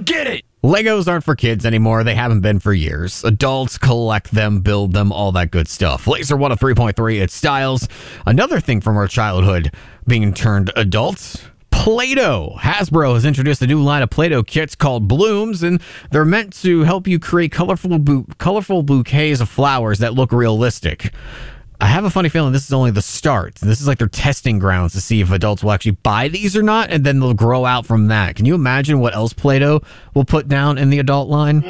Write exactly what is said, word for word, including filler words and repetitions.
get it! Legos aren't for kids anymore. They haven't been for years. Adults collect them, build them, all that good stuff. Laser one oh three point three, it's Styles. Another thing from our childhood being turned adults. Play-Doh. Hasbro has introduced a new line of Play-Doh kits called Blooms, and they're meant to help you create colorful bu- colorful bouquets of flowers that look realistic. I have a funny feeling this is only the start. This is like their testing grounds to see if adults will actually buy these or not, and then they'll grow out from that. Can you imagine what else Play-Doh will put down in the adult line?